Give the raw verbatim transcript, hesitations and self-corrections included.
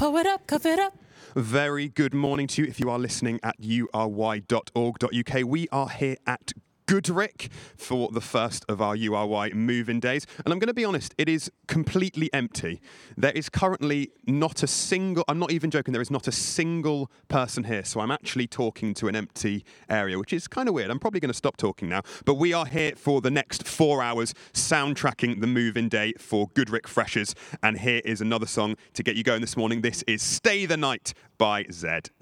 Blow it up, cough it up. Very good morning to you if you are listening at u r y dot org dot u k. We are here at Goodrick for the first of our U R Y move-in days. And I'm going to be honest, it is completely empty. There is currently not a single, I'm not even joking, there is not a single person here. So I'm actually talking to an empty area, which is kind of weird. I'm probably going to stop talking now. But we are here for the next four hours soundtracking the move-in day for Goodrick Freshers. And here is another song to get you going this morning. This is Stay the Night by Zed.